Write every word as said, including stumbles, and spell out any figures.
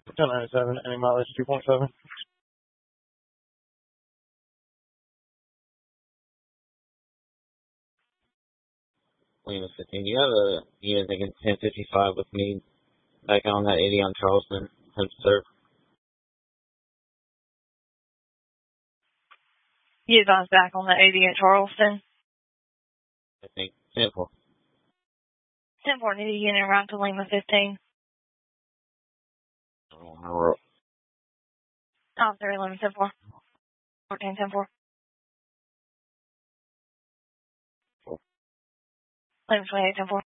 ten ninety-seven, any mileage two point seven. Lima fifteen. Do you have a unit thinking ten fifty-five with me back on that eighty on Charleston? Hope to serve. You advise back on the eighty at Charleston. I think. Simple. ten four, need a unit around to Lima fifteen. Oh, how are Oh, sorry, Lima ten four. fourteen ten four. Lima twenty-eight ten four.